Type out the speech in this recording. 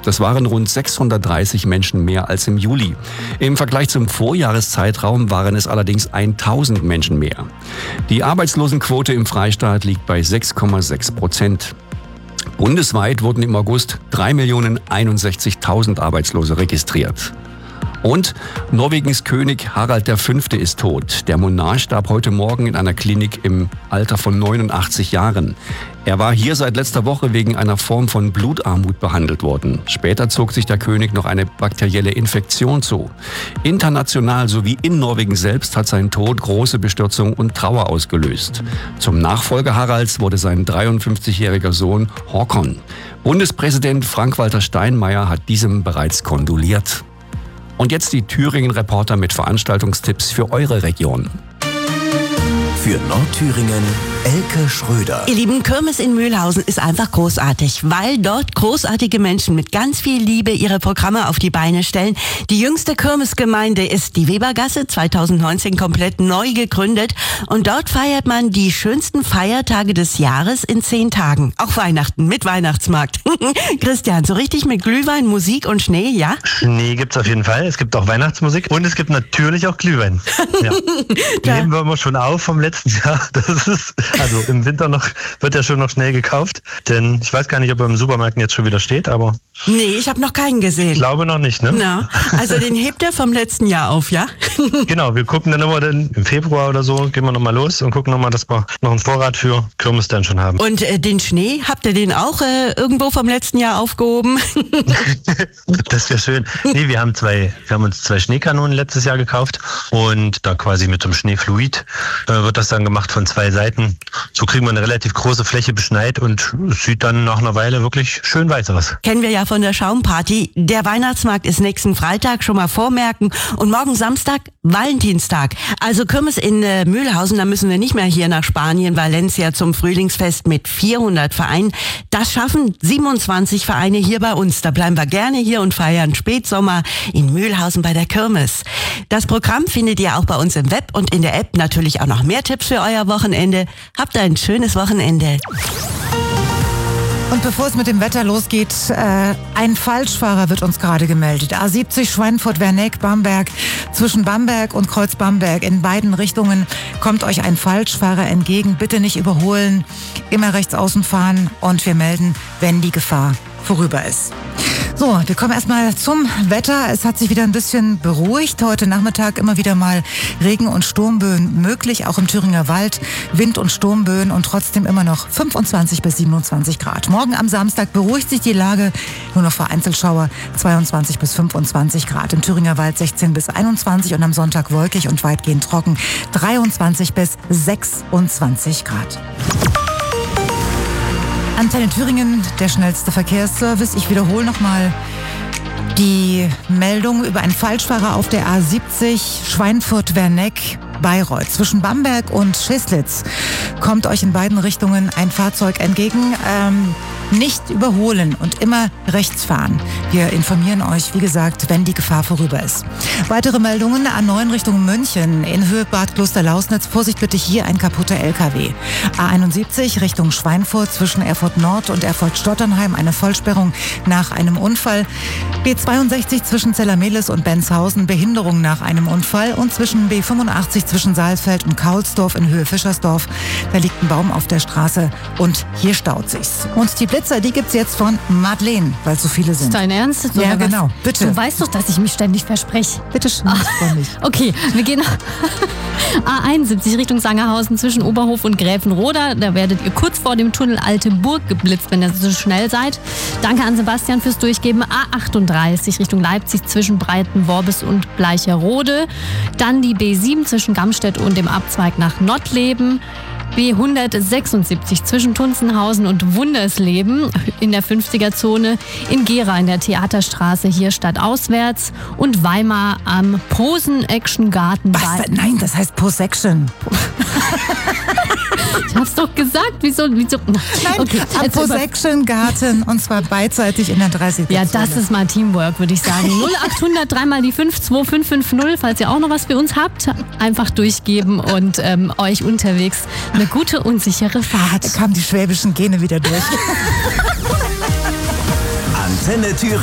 Das waren rund 630 Menschen mehr als im Juli. Im Vergleich zum Vorjahreszeitraum waren es allerdings 1000 Menschen mehr. Die Arbeitslosenquote im Freistaat liegt bei 6,6%. Bundesweit wurden im August 3.061.000 Arbeitslose registriert. Und Norwegens König Harald V. ist tot. Der Monarch starb heute Morgen in einer Klinik im Alter von 89 Jahren. Er war hier seit letzter Woche wegen einer Form von Blutarmut behandelt worden. Später zog sich der König noch eine bakterielle Infektion zu. International sowie in Norwegen selbst hat sein Tod große Bestürzung und Trauer ausgelöst. Zum Nachfolger Haralds wurde sein 53-jähriger Sohn Håkon. Bundespräsident Frank-Walter Steinmeier hat diesem bereits kondoliert. Und jetzt die Thüringen-Reporter mit Veranstaltungstipps für eure Region. Für Nordthüringen Elke Schröder. Ihr lieben, Kirmes in Mühlhausen ist einfach großartig, weil dort großartige Menschen mit ganz viel Liebe ihre Programme auf die Beine stellen. Die jüngste Kirmesgemeinde ist die Webergasse, 2019 komplett neu gegründet. Und dort feiert man die schönsten Feiertage des Jahres in 10 Tagen. Auch Weihnachten mit Weihnachtsmarkt. Christian, so richtig mit Glühwein, Musik und Schnee, ja? Schnee gibt's auf jeden Fall. Es gibt auch Weihnachtsmusik und es gibt natürlich auch Glühwein. Ja. Nehmen wir immer schon auf vom letzten Jahr. Das ist, also im Winter noch, wird ja schon noch schnell gekauft. Denn ich weiß gar nicht, ob er im Supermarkt jetzt schon wieder steht, aber... Nee, ich habe noch keinen gesehen. Ich glaube noch nicht, ne? Na, also den hebt er vom letzten Jahr auf, ja? Genau, wir gucken dann immer im Februar oder so, gehen wir nochmal los und gucken nochmal, dass wir noch einen Vorrat für Kirmes dann schon haben. Und den Schnee, habt ihr den auch irgendwo vom letzten Jahr aufgehoben? Das wäre schön. Nee, wir haben uns 2 Schneekanonen letztes Jahr gekauft und da quasi mit so einem Schneefluid wird das dann gemacht von 2 Seiten. So kriegen wir eine relativ große Fläche beschneit und es sieht dann nach einer Weile wirklich schön weiß aus. Kennen wir ja von der Schaumparty. Der Weihnachtsmarkt ist nächsten Freitag, schon mal vormerken. Und morgen Samstag, Valentinstag. Also Kirmes in Mühlhausen, da müssen wir nicht mehr hier nach Spanien, Valencia zum Frühlingsfest mit 400 Vereinen. Das schaffen 27 Vereine hier bei uns. Da bleiben wir gerne hier und feiern Spätsommer in Mühlhausen bei der Kirmes. Das Programm findet ihr auch bei uns im Web und in der App. Natürlich auch noch mehr Tipps für euer Wochenende. Habt ein schönes Wochenende. Und bevor es mit dem Wetter losgeht, ein Falschfahrer wird uns gerade gemeldet. A70 Schweinfurt-Werneck, Bamberg. Zwischen Bamberg und Kreuz Bamberg in beiden Richtungen kommt euch ein Falschfahrer entgegen. Bitte nicht überholen, immer rechts außen fahren und wir melden, wenn die Gefahr vorüber ist. So, wir kommen erstmal zum Wetter. Es hat sich wieder ein bisschen beruhigt. Heute Nachmittag immer wieder mal Regen- und Sturmböen möglich, auch im Thüringer Wald. Wind- und Sturmböen und trotzdem immer noch 25 bis 27 Grad. Morgen am Samstag beruhigt sich die Lage, nur noch vereinzelt Schauer, 22 bis 25 Grad. Im Thüringer Wald 16 bis 21 und am Sonntag wolkig und weitgehend trocken, 23 bis 26 Grad. Antenne Thüringen, der schnellste Verkehrsservice. Ich wiederhole nochmal die Meldung über einen Falschfahrer auf der A70 Schweinfurt-Werneck. Bayreuth. Zwischen Bamberg und Scheslitz kommt euch in beiden Richtungen ein Fahrzeug entgegen. Nicht überholen und immer rechts fahren. Wir informieren euch, wie gesagt, wenn die Gefahr vorüber ist. Weitere Meldungen: A9 Richtung München in Höhe Bad Klosterlausnitz. Vorsicht bitte, hier ein kaputter LKW. A71 Richtung Schweinfurt zwischen Erfurt Nord und Erfurt Stotternheim eine Vollsperrung nach einem Unfall. B62 zwischen Zellermehlis und Benshausen Behinderung nach einem Unfall und zwischen B85 zwischen Saalfeld und Kaulsdorf in Höhe Fischersdorf. Da liegt ein Baum auf der Straße und hier staut sich's. Und die Blitzer, die gibt's jetzt von Madeleine, weil so viele sind. Ist dein Ernst? Ja, genau. Bitte. Du weißt doch, dass ich mich ständig verspreche. Bitte schön, ich freue mich. Okay, wir gehen A71 Richtung Sangerhausen zwischen Oberhof und Gräfenroda. Da werdet ihr kurz vor dem Tunnel Alte Burg geblitzt, wenn ihr so schnell seid. Danke an Sebastian fürs Durchgeben. A38 Richtung Leipzig zwischen Breitenworbis und Bleicherode. Dann die B7 zwischen Gamstedt und dem Abzweig nach Nottleben. B176 zwischen Tunzenhausen und Wundersleben in der 50er-Zone, in Gera in der Theaterstraße hier stadtauswärts und Weimar am Posen-Action-Garten. Was? Nein, das heißt Posection. Ich hab's doch gesagt, wieso? Nein, okay. am Posection-Garten und zwar beidseitig in der 30er-Zone. Ja, das ist mal Teamwork, würde ich sagen. 0800 3 mal die 52550, falls ihr auch noch was für uns habt, einfach durchgeben und euch unterwegs eine gute und sichere Fahrt. Da kamen die schwäbischen Gene wieder durch. Antenne Thüringen.